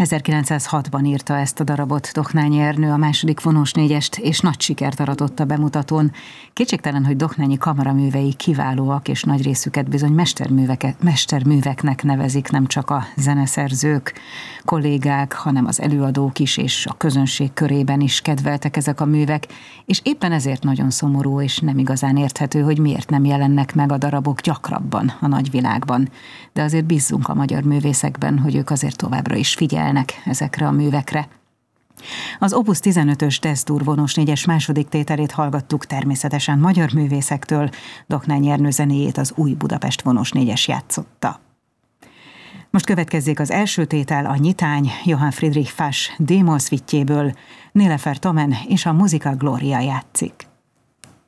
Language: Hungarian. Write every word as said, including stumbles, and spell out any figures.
ezerkilencszázhatban írta ezt a darabot Doknányi Ernő, a második vonós négyest, és nagy sikert aratott a bemutatón. Kétségtelen, hogy Doknányi kamaraművei kiválóak, és nagy részüket bizony mesterműveket, mesterműveknek nevezik nem csak a zeneszerzők, kollégák, hanem az előadók is, és a közönség körében is kedveltek ezek a művek, és éppen ezért nagyon szomorú és nem igazán érthető, hogy miért nem jelennek meg a darabok gyakrabban a nagyvilágban. De azért bízzunk a magyar művészekben, hogy ők azért továbbra is figyelnek ezekre a művekre. Az Opus tizenötös Destur vonós négyes második tételét hallgattuk, természetesen magyar művészektől. Doknányi Ernő zenéjét az Új Budapest vonós négyes játszotta. Most következzék az első tétel, a Nyitány, Johann Friedrich Fasch D-moll szvittjéből, Nilüfer Tomen és a Musica Gloria játszik.